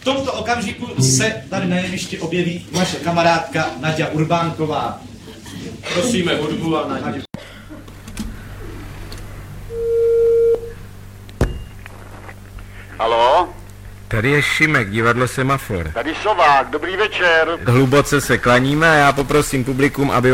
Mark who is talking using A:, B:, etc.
A: tomto okamžiku se tady na jevišti objeví naše kamarádka Naďa Urbánková. Prosíme hudbu a Naďu.
B: Haló?
C: Tady je Šimek, divadlo Semafor.
B: Tady Sovák, dobrý večer.
C: Hluboce se klaníme a já poprosím publikum, aby